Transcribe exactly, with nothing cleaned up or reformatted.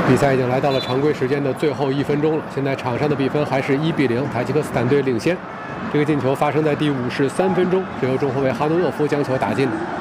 比赛已经来到了常规时间的最后一分钟了，现在场上的比分还是一比零，塔吉克斯坦队领先。这个进球发生在第五十三分钟，是由中后卫哈努诺夫将球打进的。